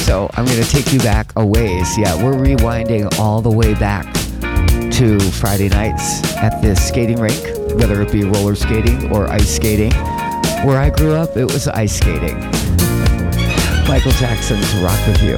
So I'm going to take you back a ways. Yeah, we're rewinding all the way back to Friday nights at the skating rink, whether it be roller skating or ice skating. Where I grew up, it was ice skating. Michael Jackson's Rock With You.